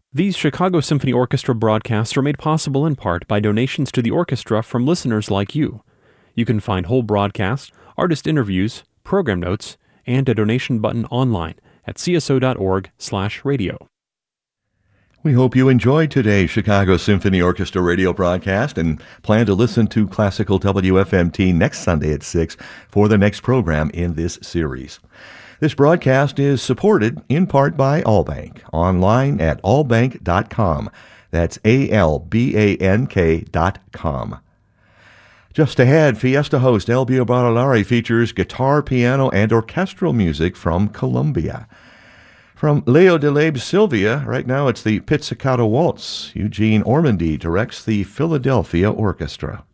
These Chicago Symphony Orchestra broadcasts are made possible in part by donations to the orchestra from listeners like you. You can find whole broadcasts, artist interviews, program notes, and a donation button online at cso.org/radio. We hope you enjoyed today's Chicago Symphony Orchestra radio broadcast and plan to listen to Classical WFMT next Sunday at 6 for the next program in this series. This broadcast is supported in part by Allbank, online at allbank.com. That's ALBANK.com. Just ahead, Fiesta host Elbio Barilari features guitar, piano, and orchestral music from Colombia. From Leo Delibes' Sylvia, right now it's the Pizzicato Waltz. Eugene Ormandy directs the Philadelphia Orchestra.